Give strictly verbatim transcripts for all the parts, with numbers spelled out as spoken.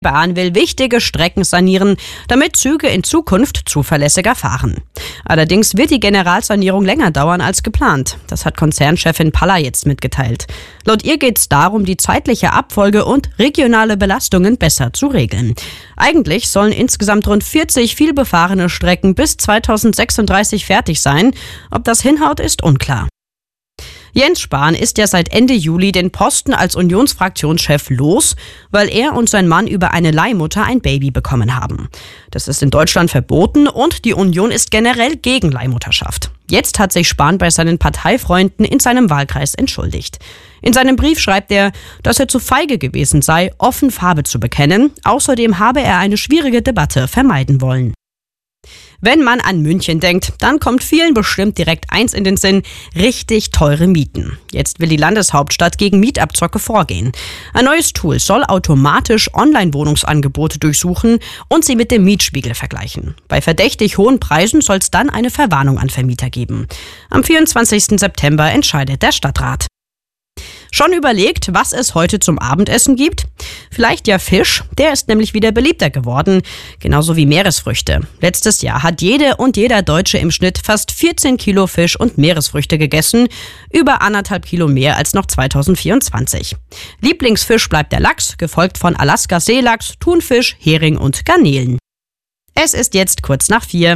Die Bahn will wichtige Strecken sanieren, damit Züge in Zukunft zuverlässiger fahren. Allerdings wird die Generalsanierung länger dauern als geplant. Das hat Konzernchefin Palla jetzt mitgeteilt. Laut ihr geht es darum, die zeitliche Abfolge und regionale Belastungen besser zu regeln. Eigentlich sollen insgesamt rund vierzig vielbefahrene Strecken bis zweitausendsechsunddreißig fertig sein. Ob das hinhaut, ist unklar. Jens Spahn ist ja seit Ende Juli den Posten als Unionsfraktionschef los, weil er und sein Mann über eine Leihmutter ein Baby bekommen haben. Das ist in Deutschland verboten und die Union ist generell gegen Leihmutterschaft. Jetzt hat sich Spahn bei seinen Parteifreunden in seinem Wahlkreis entschuldigt. In seinem Brief schreibt er, dass er zu feige gewesen sei, offen Farbe zu bekennen. Außerdem habe er eine schwierige Debatte vermeiden wollen. Wenn man an München denkt, dann kommt vielen bestimmt direkt eins in den Sinn: richtig teure Mieten. Jetzt will die Landeshauptstadt gegen Mietabzocke vorgehen. Ein neues Tool soll automatisch Online-Wohnungsangebote durchsuchen und sie mit dem Mietspiegel vergleichen. Bei verdächtig hohen Preisen soll es dann eine Verwarnung an Vermieter geben. Am vierundzwanzigsten September entscheidet der Stadtrat. Schon überlegt, was es heute zum Abendessen gibt? Vielleicht ja Fisch, der ist nämlich wieder beliebter geworden, genauso wie Meeresfrüchte. Letztes Jahr hat jede und jeder Deutsche im Schnitt fast vierzehn Kilo Fisch und Meeresfrüchte gegessen, über anderthalb Kilo mehr als noch zweitausendvierundzwanzig. Lieblingsfisch bleibt der Lachs, gefolgt von Alaska-Seelachs, Thunfisch, Hering und Garnelen. Es ist jetzt kurz nach vier.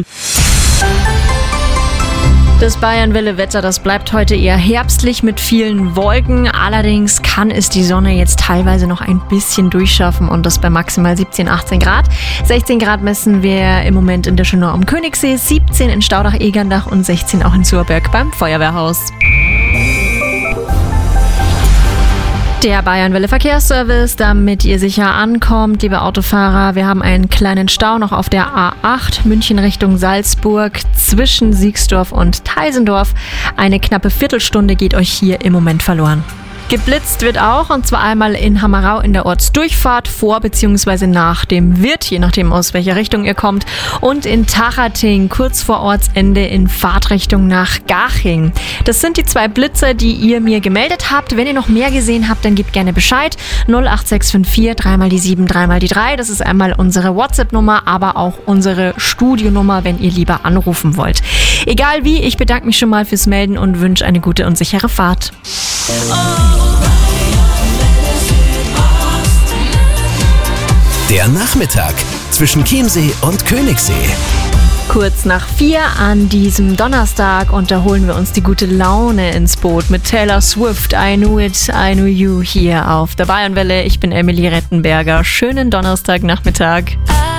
Das Bayern-Welle-Wetter, das bleibt heute eher herbstlich mit vielen Wolken. Allerdings kann es die Sonne jetzt teilweise noch ein bisschen durchschaffen und das bei maximal siebzehn, achtzehn Grad. sechzehn Grad messen wir im Moment in der Schönau am Königssee, siebzehn in Staudach-Egerndach und sechzehn auch in Suhrberg beim Feuerwehrhaus. Der Bayern-Welle Verkehrsservice, damit ihr sicher ankommt, liebe Autofahrer. Wir haben einen kleinen Stau noch auf der A acht, München Richtung Salzburg, zwischen Siegsdorf und Teisendorf. Eine knappe Viertelstunde geht euch hier im Moment verloren. Geblitzt wird auch, und zwar einmal in Hammerau in der Ortsdurchfahrt, vor bzw. nach dem Wirt, je nachdem aus welcher Richtung ihr kommt, und in Tachating kurz vor Ortsende in Fahrtrichtung nach Garching. Das sind die zwei Blitzer, die ihr mir gemeldet habt. Wenn ihr noch mehr gesehen habt, dann gebt gerne Bescheid. null acht sechs fünf vier, drei mal die sieben, drei mal die drei. Das ist einmal unsere WhatsApp-Nummer, aber auch unsere Studionummer, wenn ihr lieber anrufen wollt. Egal wie, ich bedanke mich schon mal fürs Melden und wünsche eine gute und sichere Fahrt. Der Nachmittag zwischen Chiemsee und Königssee. Kurz nach vier an diesem Donnerstag, und da holen wir uns die gute Laune ins Boot mit Taylor Swift. I Knew It, I Knew You hier auf der Bayernwelle. Ich bin Emily Rettenberger. Schönen Donnerstagnachmittag.